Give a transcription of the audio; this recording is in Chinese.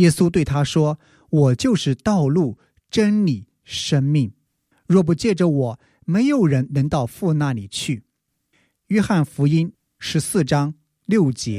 耶稣对他说：我就是道路、真理、生命，若不借着我，没有人能到父那里去。约翰福音14章6节。